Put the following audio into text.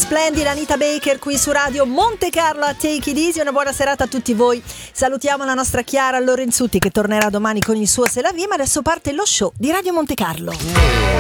splendida Anita Baker qui su Radio Monte Carlo a Take It Easy. Una buona serata a tutti voi. Salutiamo la nostra Chiara Lorenzutti che tornerà domani con il suo Se la Vi, ma adesso parte lo show di Radio Monte Carlo.